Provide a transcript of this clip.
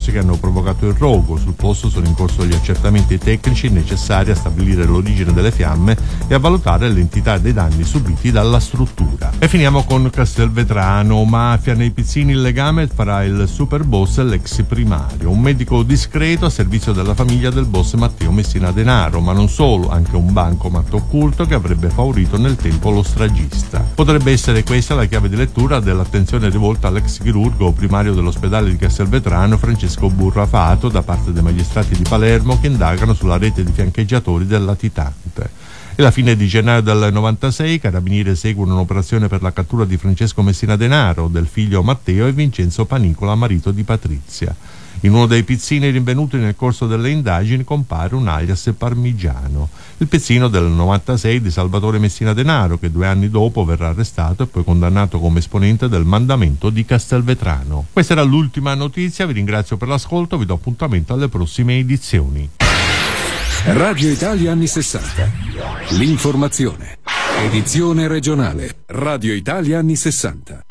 che hanno provocato il rogo. Sul posto sono in corso gli accertamenti tecnici necessari a stabilire l'origine delle fiamme e a valutare l'entità dei danni subiti dalla struttura. E finiamo con Castelvetrano. Mafia nei pizzini, il legame farà il super boss e l'ex primario. Un medico discreto a servizio della famiglia del boss Matteo Messina Denaro, ma non solo, anche un bancomat occulto che avrebbe favorito nel tempo lo stragista. Potrebbe essere questa la chiave di lettura dell'attenzione rivolta all'ex chirurgo primario dell'ospedale di Castelvetrano Francesco Burrafato da parte dei magistrati di Palermo che indagano sulla rete di fiancheggiatori del latitante. E la fine di gennaio del 96 i carabinieri eseguono un'operazione per la cattura di Francesco Messina Denaro, del figlio Matteo e Vincenzo Panicola, marito di Patrizia. In uno dei pizzini rinvenuti nel corso delle indagini compare un alias parmigiano, il pizzino del 96 di Salvatore Messina Denaro, che 2 anni dopo verrà arrestato e poi condannato come esponente del mandamento di Castelvetrano. Questa era l'ultima notizia, vi ringrazio per l'ascolto, vi do appuntamento alle prossime edizioni. Radio Italia anni 60. L'informazione. Edizione regionale. Radio Italia anni 60.